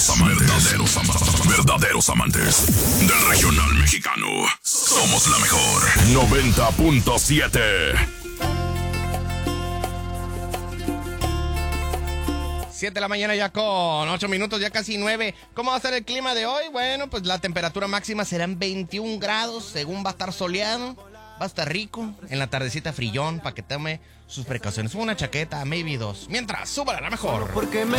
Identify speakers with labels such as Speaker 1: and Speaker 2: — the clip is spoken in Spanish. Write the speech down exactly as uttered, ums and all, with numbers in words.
Speaker 1: Verdaderos amantes, verdaderos amantes del regional mexicano. Somos la mejor. noventa punto siete.
Speaker 2: siete de la mañana ya con ocho minutos, ya casi nueve. ¿Cómo va a ser el clima de hoy? Bueno, pues la temperatura máxima serán veintiún grados, según va a estar soleado. Va a estar rico, en la tardecita frillón, para que tome sus precauciones. Una chaqueta, maybe dos. Mientras, súbala la mejor.
Speaker 3: Porque me